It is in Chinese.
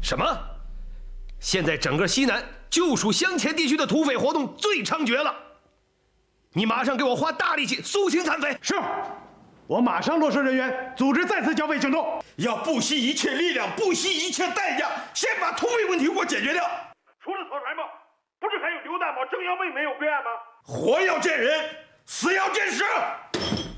什么？现在整个西南就属镶前地区的土匪活动最猖獗了，你马上给我花大力气肃清残匪。 是，我马上落实人员，组织再次剿匪行动， 要不惜一切力量，不惜一切代价，先把土匪问题给我解决掉。 除了草船吗？不是还有刘大宝、郑耀卫没有归案吗？ 活要见人，死要见尸。